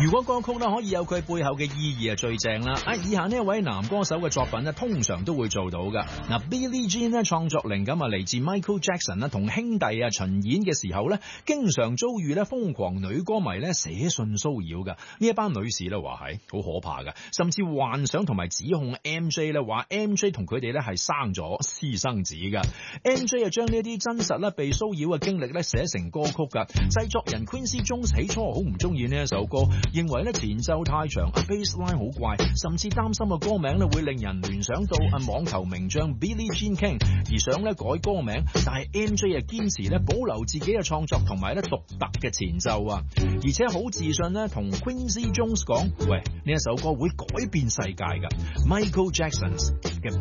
如果歌曲咧可以有佢背後嘅意義啊，最正啦！以下呢一位男歌手嘅作品咧，通常都會做到噶。Billie Jean 咧創作靈感嚟自 Michael Jackson 啦，同兄弟巡演嘅時候咧，經常遭遇咧瘋狂女歌迷咧寫信騷擾噶。呢一班女士咧話係好可怕噶，甚至幻想同埋指控 MJ 咧話 MJ 同佢哋咧係生咗私生子噶。MJ 將呢一啲真實咧被騷擾嘅經歷咧寫成歌曲噶。製作人 Quincy Jones 起初好唔中意呢一首歌，認為咧前奏太長，bassline 好怪，甚至擔心個歌名咧會令人聯想到網球名將 Billie Jean King， 而想咧改歌名，但係 MJ 堅持咧保留自己嘅創作同埋咧獨特嘅前奏啊，而且好自信咧同 Quincy Jones 講，喂，呢一首歌會改變世界噶。Michael Jackson 嘅